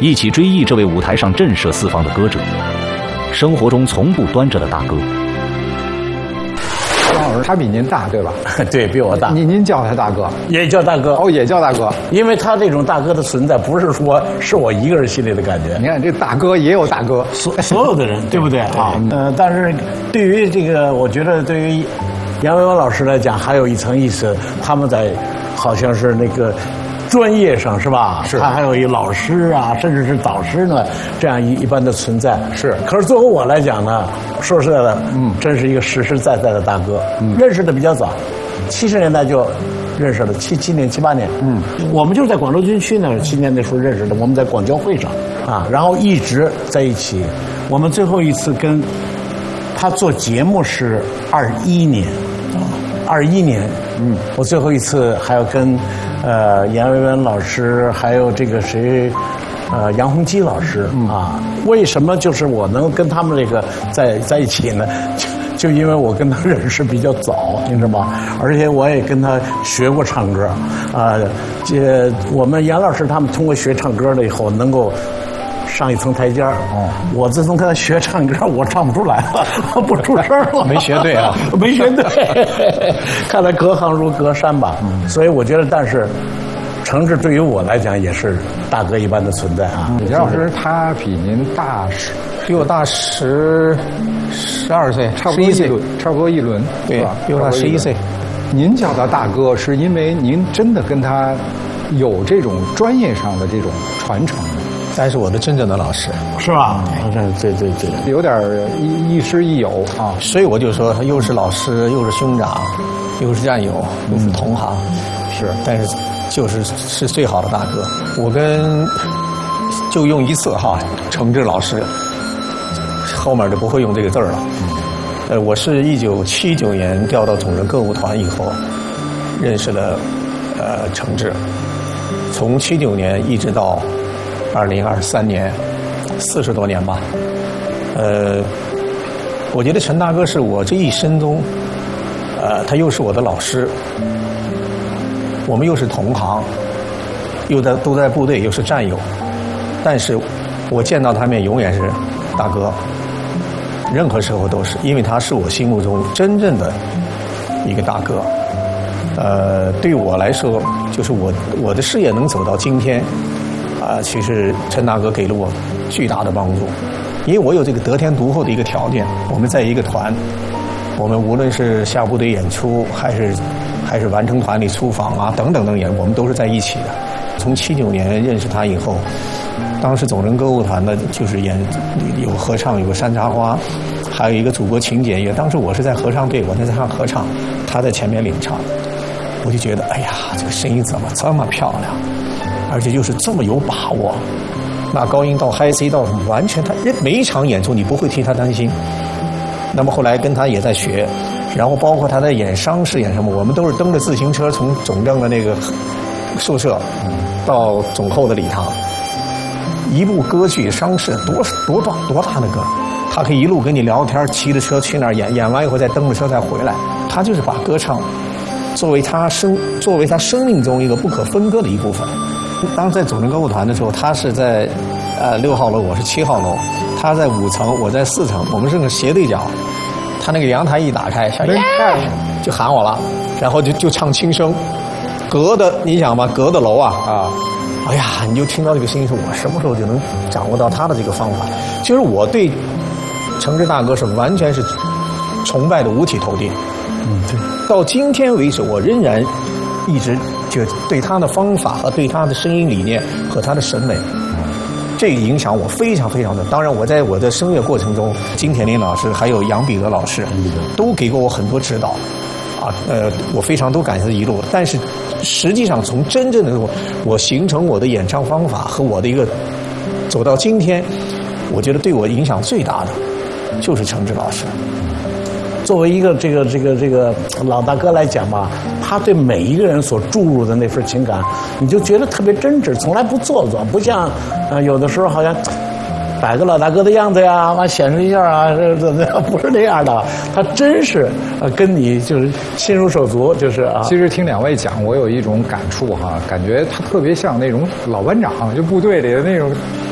一起追忆这位舞台上震慑四方的歌者，生活中从不端着的大哥。 张老师，他比您大对吧？ 对比我大。 您叫他大哥， 也叫大哥。 哦，也叫大哥。 因为他这种大哥的存在，不是说是我一个人心里的感觉。 你看这大哥也有大哥， 所有的人，对不对啊？但是对于这个，我觉得对于杨维文老师来讲，还有一层意思，他们在好像是那个专业上是吧？ 是。 他还有一老师啊，甚至是导师呢，这样一般的存在。 是。 可是作为我来讲呢，说实在的，真是一个实实在在的大哥。认识的比较早，70年代就认识了，77年、78年。我们就是在广州军区呢，7年那时候认识的，我们在广交会上啊，然后一直在一起。我们最后一次跟他做节目是21年，21年。我最后一次还要跟严维文老师，还有这个谁，杨洪基老师啊。为什么就是我能跟他们这个在一起呢？就因为我跟他认识比较早，你知道吗？而且我也跟他学过唱歌，我们杨老师他们通过学唱歌了以后，能够上一层台阶儿。我自从跟他学唱歌，我唱不出来了，不出声了。 没学对啊， 没学对。看来隔行如隔山吧。所以我觉得，但是程志对于我来讲也是大哥一般的存在啊。 杨老师他比您大比我大12岁， 差不多11岁，差不多一轮， 对吧？比我大11岁。 您叫他大哥，是因为您真的跟他有这种专业上的这种传承。 他是我的真正的老师， 是吧？对， 有点亦师亦友啊。 所以我就说，他又是老师，又是兄长，又是战友，又是同行， 是。 但是是最好的大哥。我就用一次哈，程志老师，后面就不会用这个字了。我是1979年调到总政歌舞团以后，认识了程志，从79年一直到2023年，40多年吧。我觉得陈大哥是我这一生中，他又是我的老师，我们又是同行，都在部队，又是战友，但是我见到他面永远是大哥，任何时候都是，因为他是我心目中真正的一个大哥。对我来说，就是我的事业能走到今天。其实陈大哥给了我巨大的帮助，因为我有这个得天独厚的一个条件。我们在一个团，我们无论是下部队演出，还是完成团里出访啊等等我们都是在一起的。从79年认识他以后，当时总政歌舞团呢，就是有合唱，有个山茶花，还有一个祖国请检乐。当时我是在合唱队，我在唱合唱，他在前面领唱，我就觉得，哎呀，这个声音怎么这么漂亮？而且又是这么有把握，那高音到 High C 到完全他每一场演出你不会替他担心。那么后来跟他也在学，然后包括他在演伤势演什么，我们都是蹬着自行车从总政的那个宿舍到总后的礼堂，一部歌剧伤势多大的歌，他可以一路跟你聊天，骑着车去那儿演完以后再蹬着车再回来。他就是把歌唱作为他生命中一个不可分割的一部分。当时在总政歌舞团的时候，他是在6号楼，我是7号楼，他在5层，我在4层，我们是个斜对角。他那个阳台一打开，小耶就喊我了，然后就唱轻声，你想吧，隔的楼啊，哎呀，你就听到这个声音，说我什么时候就能掌握到他的这个方法？其实我对程志大哥是完全是崇拜的五体投地。对。到今天为止，我仍然一直就对他的方法和对他的声音理念和他的审美，这个影响我非常非常的。当然，我在我的声乐过程中，金铁林老师还有杨彼得老师都给过我很多指导，我非常都感谢一路。但是实际上，从真正的我形成我的演唱方法和我的一个走到今天，我觉得对我影响最大的就是程志老师。作为一个这个老大哥来讲吧，他对每一个人所注入的那份情感，你就觉得特别真挚，从来不做作，不像有的时候好像摆个老大哥的样子呀，完显示一下啊，不是那样的。他真是跟你就是心如手足，就是啊。 其实听两位讲，我有一种感触哈，感觉他特别像那种老班长，就部队里的那种